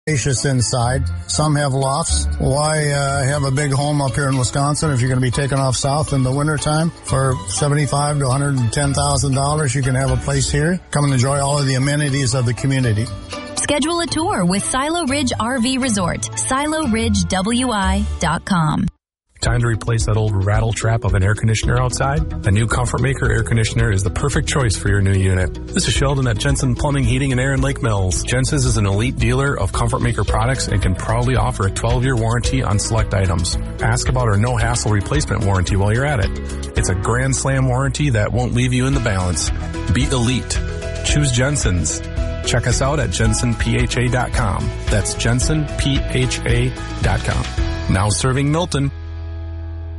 spacious inside. Some have lofts. Why have a big home up here in Wisconsin if you're going to be taking off south in the wintertime? For $75,000 to $110,000, you can have a place here. Come and enjoy all of the amenities of the community. Schedule a tour with Silo Ridge RV Resort. SiloRidgeWI.com. Time to replace that old rattle trap of an air conditioner outside? A new Comfort Maker air conditioner is the perfect choice for your new unit. This is Sheldon at Jensen Plumbing, Heating, and Air in Lake Mills. Jensen's is an elite dealer of Comfort Maker products and can proudly offer a 12-year warranty on select items. Ask about our no-hassle replacement warranty while you're at it. It's a grand slam warranty that won't leave you in the balance. Be elite. Choose Jensen's. Check us out at jensenpha.com. That's jensenpha.com. Now serving Milton.